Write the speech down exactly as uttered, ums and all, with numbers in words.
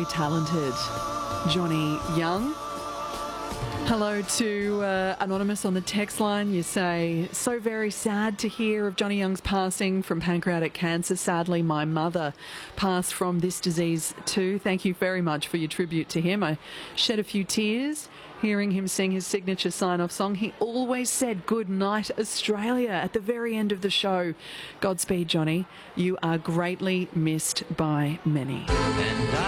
talented Johnny Young. Hello to uh, Anonymous on the text line. You say, so very sad to hear of Johnny Young's passing from pancreatic cancer. Sadly, my mother passed from this disease too. Thank you very much for your tribute to him. I shed a few tears hearing him sing his signature sign-off song. He always said, "Good night, Australia," at the very end of the show. Godspeed, Johnny. You are greatly missed by many.